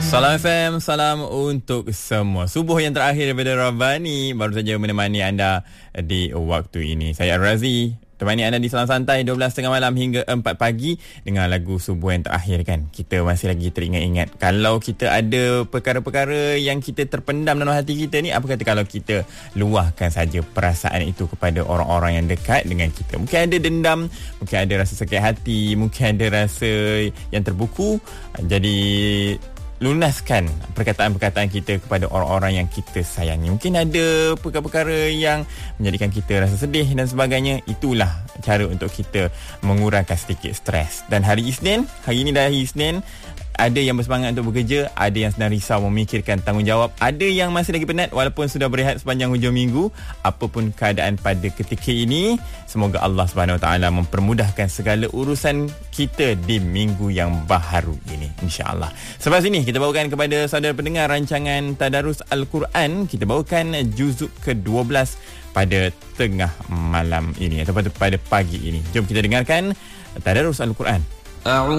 Salam FM, salam untuk semua. Subuh yang terakhir daripada Rabbani baru saja menemani anda di waktu ini. Saya Ar-Razi, temani anda di Salam Santai 12.30 malam hingga 4 pagi dengan lagu subuh yang terakhir kan. Kita masih lagi teringat-ingat kalau kita ada perkara-perkara yang kita terpendam dalam hati kita ni, apa kata kalau kita luahkan saja perasaan itu kepada orang-orang yang dekat dengan kita. Mungkin ada dendam, mungkin ada rasa sakit hati, mungkin ada rasa yang terbuku. Jadi lunaskan perkataan-perkataan kita kepada orang-orang yang kita sayangi. Mungkin ada perkara-perkara yang menjadikan kita rasa sedih dan sebagainya. Itulah cara untuk kita mengurangkan sedikit stres. Dan hari Isnin, hari ini dah hari Isnin, ada yang bersemangat untuk bekerja, ada yang sedang risau memikirkan tanggungjawab, ada yang masih lagi penat walaupun sudah berehat sepanjang hujung minggu. Apapun keadaan pada ketika ini, semoga Allah Subhanahu Wa Taala mempermudahkan segala urusan kita di minggu yang baharu ini, insya-Allah. Selepas ini kita bawakan kepada saudara pendengar rancangan Tadarus Al-Quran. Kita bawakan juzuk ke-12 pada tengah malam ini atau pada pagi ini. Jom kita dengarkan Tadarus Al-Quran.